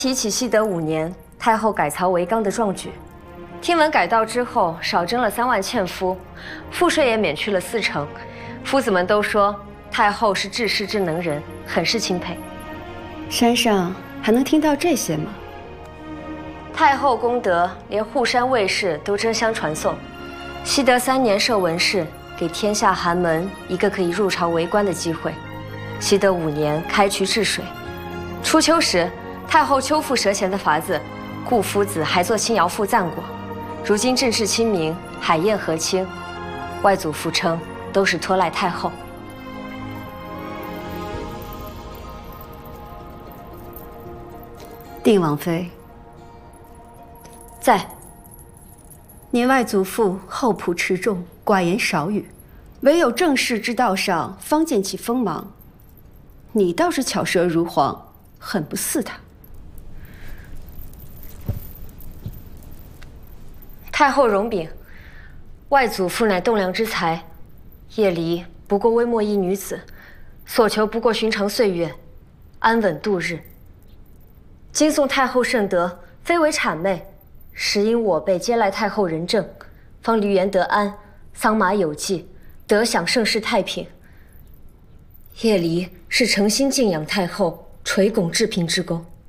提起熙德5年，太后改曹为纲的壮举。听闻改道之后，少征了3万纤夫，赋税也免去了40%。夫子们都说太后是治世之能人，很是钦佩。 山上还能听到这些吗？ 太后功德，连护山卫士都争相传颂。熙德3年设文士，给天下寒门一个可以入朝为官的机会。熙德5年开渠治水。初秋时，太后秋腹蛇咸的法子，顾夫子还做轻徭赋赞过。如今政事清明，海晏河清，外祖父称都是托赖太后。 定王妃在。 您外祖父厚朴持重，寡言少语，唯有正事之道上方见其锋芒。你倒是巧舌如簧，很不似他。 太后容禀，外祖父乃栋梁之才，叶离不过微末一女子，所求不过寻常岁月，安稳度日。今颂太后圣德，非为谄媚，实因我辈皆赖太后仁政，方闾阎得安，桑麻有继，得享盛世太平。叶离是诚心敬仰太后，垂拱治平之功。